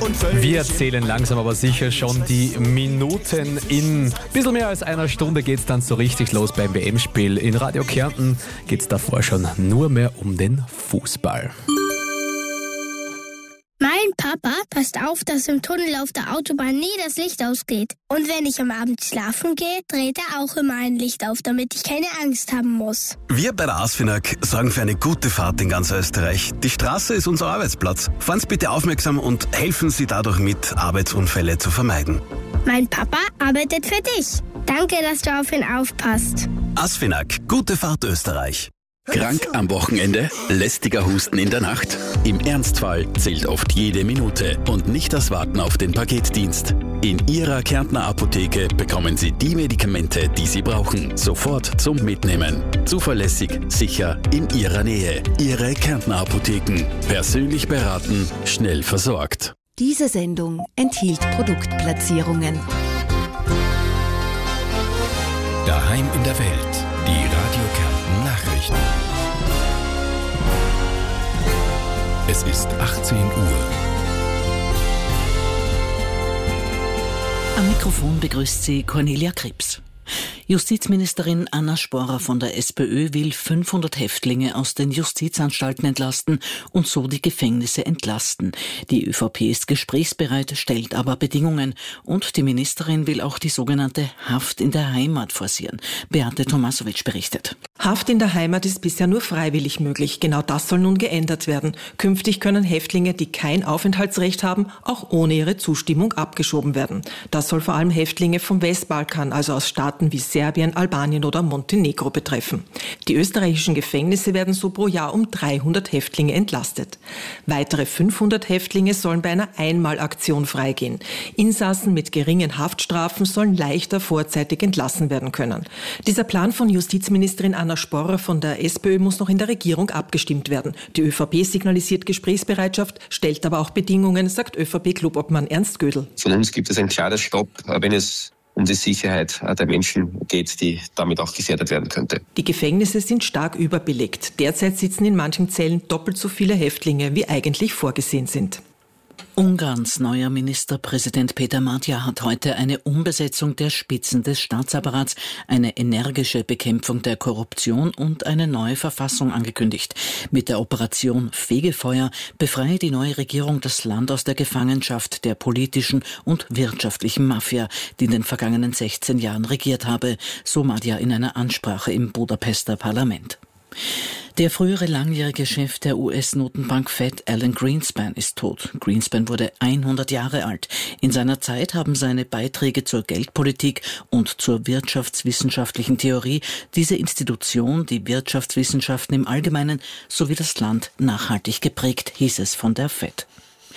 Wir zählen langsam aber sicher schon die Minuten. In ein bisschen mehr als einer Stunde geht es dann so richtig los beim WM-Spiel. In Radio Kärnten geht es davor schon nur mehr um den Fußball. Mein Papa passt auf, dass im Tunnel auf der Autobahn nie das Licht ausgeht. Und wenn ich am Abend schlafen gehe, dreht er auch immer ein Licht auf, damit ich keine Angst haben muss. Wir bei der ASFINAG sorgen für eine gute Fahrt in ganz Österreich. Die Straße ist unser Arbeitsplatz. Fahren Sie bitte aufmerksam und helfen Sie dadurch mit, Arbeitsunfälle zu vermeiden. Mein Papa arbeitet für dich. Danke, dass du auf ihn aufpasst. ASFINAG, gute Fahrt Österreich. Krank am Wochenende? Lästiger Husten in der Nacht? Im Ernstfall zählt oft jede Minute und nicht das Warten auf den Paketdienst. In Ihrer Kärntner Apotheke bekommen Sie die Medikamente, die Sie brauchen, sofort zum Mitnehmen. Zuverlässig, sicher, in Ihrer Nähe. Ihre Kärntner Apotheken. Persönlich beraten, schnell versorgt. Diese Sendung enthielt Produktplatzierungen. Daheim in der Welt. Die Radio Kärnten Nachrichten. Es ist 18 Uhr. Am Mikrofon begrüßt sie Cornelia Krebs. Justizministerin Anna Sporer von der SPÖ will 500 Häftlinge aus den Justizanstalten entlasten und so die Gefängnisse entlasten. Die ÖVP ist gesprächsbereit, stellt aber Bedingungen. Und die Ministerin will auch die sogenannte Haft in der Heimat forcieren. Beate Tomasowitsch berichtet. Haft in der Heimat ist bisher nur freiwillig möglich. Genau das soll nun geändert werden. Künftig können Häftlinge, die kein Aufenthaltsrecht haben, auch ohne ihre Zustimmung abgeschoben werden. Das soll vor allem Häftlinge vom Westbalkan, also aus Staaten wie Serbien, Albanien oder Montenegro betreffen. Die österreichischen Gefängnisse werden so pro Jahr um 300 Häftlinge entlastet. Weitere 500 Häftlinge sollen bei einer Einmalaktion freigehen. Insassen mit geringen Haftstrafen sollen leichter vorzeitig entlassen werden können. Dieser Plan von Justizministerin Anna Sporer von der SPÖ muss noch in der Regierung abgestimmt werden. Die ÖVP signalisiert Gesprächsbereitschaft, stellt aber auch Bedingungen, sagt ÖVP-Clubobmann Ernst Gödel. Von uns gibt es ein klares Stopp, wenn es um die Sicherheit der Menschen geht, die damit auch gefährdet werden könnte. Die Gefängnisse sind stark überbelegt. Derzeit sitzen in manchen Zellen doppelt so viele Häftlinge, wie eigentlich vorgesehen sind. Ungarns neuer Ministerpräsident Peter Magyar hat heute eine Umbesetzung der Spitzen des Staatsapparats, eine energische Bekämpfung der Korruption und eine neue Verfassung angekündigt. Mit der Operation Fegefeuer befreie die neue Regierung das Land aus der Gefangenschaft der politischen und wirtschaftlichen Mafia, die in den vergangenen 16 Jahren regiert habe, so Magyar in einer Ansprache im Budapester Parlament. Der frühere langjährige Chef der US-Notenbank Fed, Alan Greenspan, ist tot. Greenspan wurde 100 Jahre alt. In seiner Zeit haben seine Beiträge zur Geldpolitik und zur wirtschaftswissenschaftlichen Theorie diese Institution, die Wirtschaftswissenschaften im Allgemeinen sowie das Land nachhaltig geprägt, hieß es von der Fed.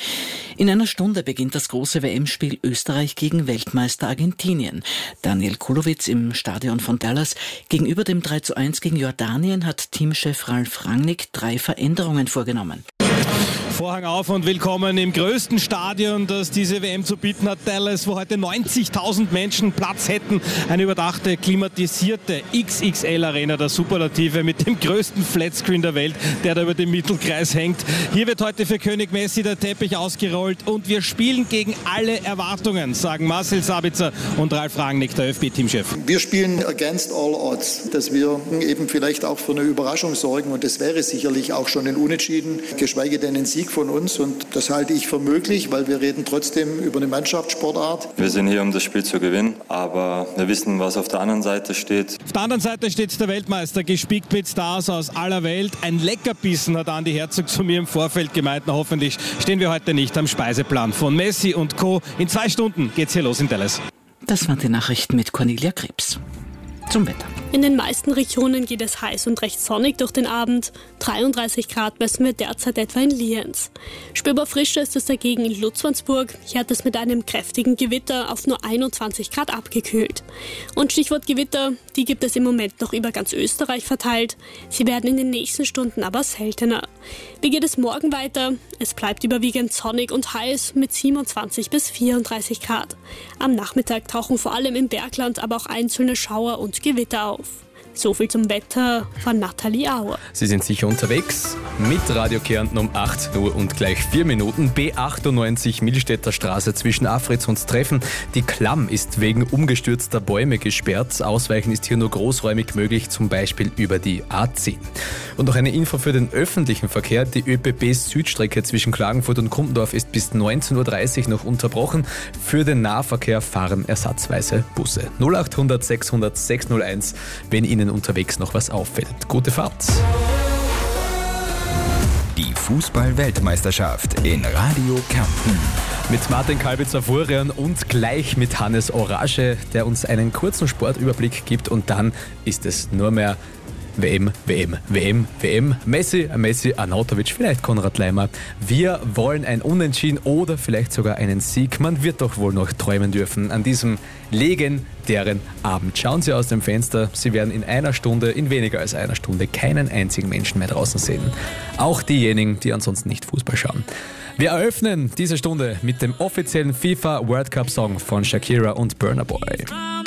In einer Stunde beginnt das große WM-Spiel Österreich gegen Weltmeister Argentinien. Daniel Kulowitz im Stadion von Dallas. Gegenüber dem 3:1 gegen Jordanien hat Teamchef Ralf Rangnick 3 Veränderungen vorgenommen. Vorhang auf und willkommen im größten Stadion, das diese WM zu bieten hat, Dallas, wo heute 90.000 Menschen Platz hätten. Eine überdachte, klimatisierte XXL-Arena, der Superlative, mit dem größten Flatscreen der Welt, der da über dem Mittelkreis hängt. Hier wird heute für König Messi der Teppich ausgerollt und wir spielen gegen alle Erwartungen, sagen Marcel Sabitzer und Ralf Rangnick, der ÖFB-Teamchef. Wir spielen against all odds, dass wir eben vielleicht auch für eine Überraschung sorgen und das wäre sicherlich auch schon ein Unentschieden, geschweige denn ein Sieg von uns und das halte ich für möglich, weil wir reden trotzdem über eine Mannschaftssportart. Wir sind hier, um das Spiel zu gewinnen, aber wir wissen, was auf der anderen Seite steht. Auf der anderen Seite steht der Weltmeister, gespickt mit Stars aus aller Welt. Ein Leckerbissen, hat Andi Herzog zu mir im Vorfeld gemeint. Na, hoffentlich stehen wir heute nicht am Speiseplan von Messi und Co. In 2 Stunden geht's hier los in Dallas. Das waren die Nachrichten mit Cornelia Krebs. Zum Wetter. In den meisten Regionen geht es heiß und recht sonnig durch den Abend. 33 Grad messen wir derzeit etwa in Lienz. Spürbar frischer ist es dagegen in Lutzwansburg. Hier hat es mit einem kräftigen Gewitter auf nur 21 Grad abgekühlt. Und Stichwort Gewitter, die gibt es im Moment noch über ganz Österreich verteilt. Sie werden in den nächsten Stunden aber seltener. Wie geht es morgen weiter? Es bleibt überwiegend sonnig und heiß mit 27 bis 34 Grad. Am Nachmittag tauchen vor allem im Bergland aber auch einzelne Schauer und Gewitter auf. So viel zum Wetter von Nathalie Auer. Sie sind sicher unterwegs mit Radio Kärnten um 8 Uhr und gleich 4 Minuten. B98 Millstätter Straße zwischen Afritz und Treffen. Die Klamm ist wegen umgestürzter Bäume gesperrt. Ausweichen ist hier nur großräumig möglich, zum Beispiel über die A10. Und noch eine Info für den öffentlichen Verkehr. Die ÖPB-Südstrecke zwischen Klagenfurt und Kumpendorf ist bis 19.30 Uhr noch unterbrochen. Für den Nahverkehr fahren ersatzweise Busse. 0800 600 601, wenn Ihnen unterwegs noch was auffällt. Gute Fahrt! Die Fußball-Weltmeisterschaft in Radio Kärnten. Mit Martin Kalbitzer-Furian und gleich mit Hannes Orage, der uns einen kurzen Sportüberblick gibt, und dann ist es nur mehr WM. Messi, Arnautovic, vielleicht Konrad Leimer. Wir wollen ein Unentschieden oder vielleicht sogar einen Sieg. Man wird doch wohl noch träumen dürfen an diesem legendären Abend. Schauen Sie aus dem Fenster, Sie werden in weniger als einer Stunde, keinen einzigen Menschen mehr draußen sehen. Auch diejenigen, die ansonsten nicht Fußball schauen. Wir eröffnen diese Stunde mit dem offiziellen FIFA World Cup Song von Shakira und Burna Boy.